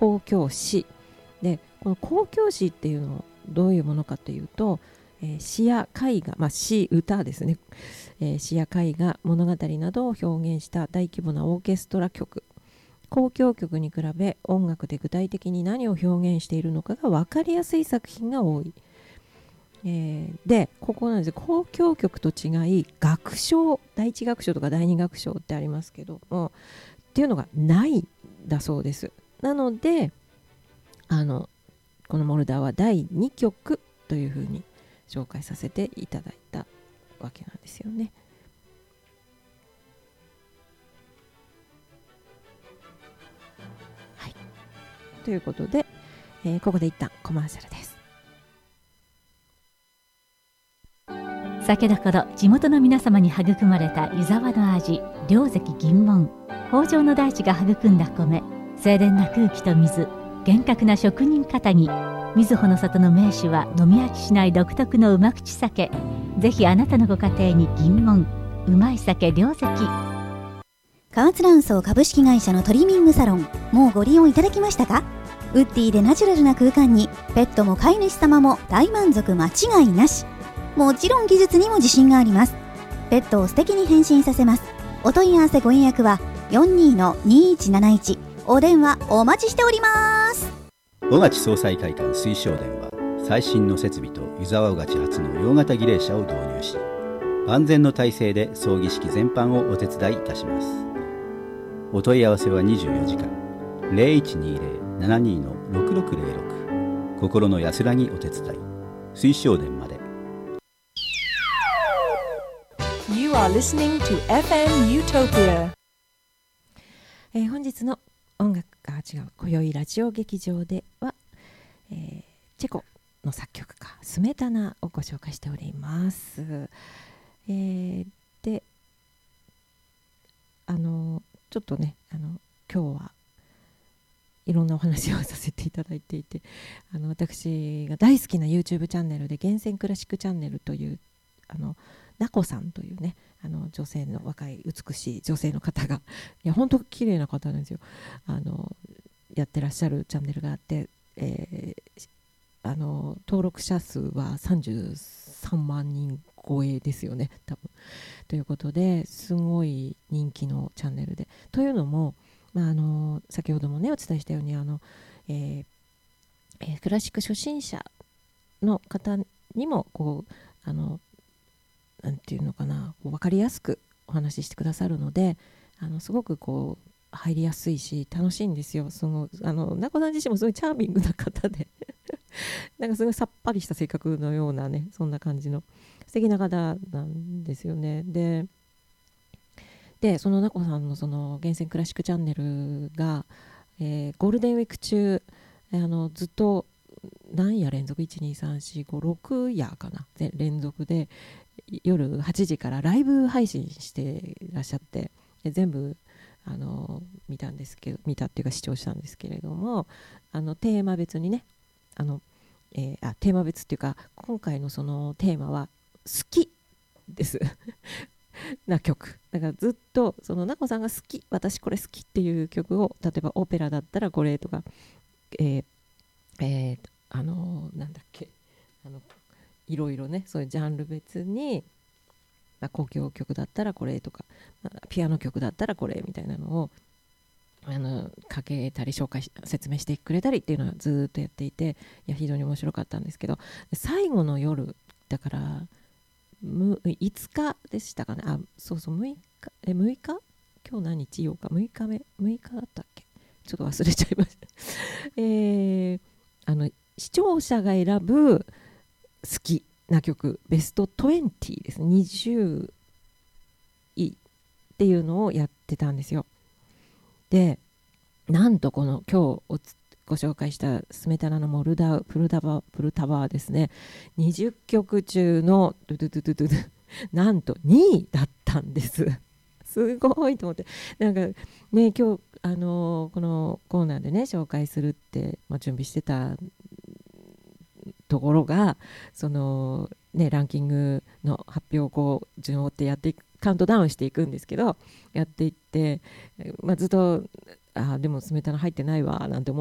交響詩で、この交響詩っていうのはどういうものかというと、詩や絵画、詩歌ですね、詩や絵画、物語などを表現した大規模なオーケストラ曲、交響曲に比べ音楽で具体的に何を表現しているのかが分かりやすい作品が多い。でここなんですよ。交響曲と違い、楽章、第一楽章とか第二楽章ってありますけどもっていうのがないんだそうです。なのでこのモルダーは第2曲というふうに紹介させていただいたわけなんですよね。はい、ということで、ここで一旦コマーシャルです。 酒どころ地元の皆様に育まれた湯沢の味、良関銀門。豊穣の大地が育んだ米、清廉な空気と水、厳格な職人かたぎ。瑞穂の里の名手は飲み飽きしない独特のうま口酒。ぜひあなたのご家庭に銀門、うまい酒良関。 河津卵巣株式会社のトリミングサロン、もうご利用いただきましたか？ウッディでナチュラルな空間に、ペットも飼い主様も大満足間違いなし。もちろん技術にも自信があります。ペットを素敵に変身させます。お問い合わせご予約は 42-2171、 お電話お待ちしております。 小勝総裁会館水晶殿は最新の設備と湯沢小勝初の両型儀礼車を導入し、万全の体制で葬儀式全般をお手伝いいたします。お問い合わせは24時間 0120-72-6606、 心の安らぎお手伝い水晶殿まで。 You are listening to FM Utopia。 本日の音楽が違う今宵ラジオ劇場では、チェコの作曲家スメタナをご紹介しております。でちょっとね今日はいろんなお話をさせていただいていて、私が大好きな YouTube チャンネルで厳選クラシックチャンネルというナコさんというね女性の若い美しい女性の方が、いや本当綺麗な方なんですよ。やってらっしゃるチャンネルがあって、登録者数は33万人超えですよね多分。ということですごい人気のチャンネルで、というのも、先ほどもねお伝えしたようにクラシック初心者の方にもこうなんていうのかな、分かりやすくお話ししてくださるので、すごくこう入りやすいし楽しいんですよ。ナコさん自身もすごいチャーミングな方でなんかすごいさっぱりした性格のようなね、そんな感じの素敵な方なんですよね。でそのナコさんのその厳選クラシックチャンネルが、ゴールデンウィーク中ずっと何夜連続12345夜かな連続で夜8時からライブ配信していらっしゃって、で全部見たっていうか視聴したんですけれども、テーマ別にねテーマ別っていうか今回のそのテーマは好きですな曲だから、ずっとそのナコさんが好き、私これ好きっていう曲を、例えばオペラだったらこれとか、なんだっけいろいろね、そういうジャンル別に、交響曲だったらこれとか、ピアノ曲だったらこれみたいなのをかけたり説明してくれたりっていうのはずっとやっていて、いや非常に面白かったんですけど、最後の夜だから5日でしたかね。そうそう6日今日何日8日6日目6日だったっけ、ちょっと忘れちゃいました視聴者が選ぶ好きな曲ベスト20ですね、20位っていうのをやってたんですよ。でなんとこの今日ご紹介したスメタナのプルタバーですね、20曲中のなんと2位だったんですすごいと思って、なんかね今日このコーナーでね紹介するって、準備してたところが、そのねランキングの発表をこう順を追ってやっていく、カウントダウンしていくんですけど、やっていって、ずっとでもスメタナ入ってないわなんて思